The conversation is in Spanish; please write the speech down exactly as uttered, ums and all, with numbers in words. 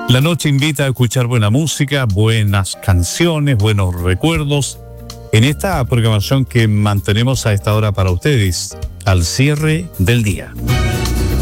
La noche invita a escuchar buena música, buenas canciones, buenos recuerdos en esta programación que mantenemos a esta hora para ustedes, al cierre del día.